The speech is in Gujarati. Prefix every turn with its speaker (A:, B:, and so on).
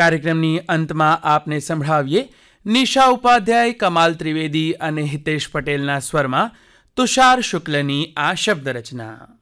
A: કાર્યક્રમની અંતમાં આપને સંભળાવીએ નિશા ઉપાધ્યાય, કમાલ ત્રિવેદી અને હિતેશ પટેલના સ્વરમાં તુષાર શુક્લની આ શબ્દ રચના.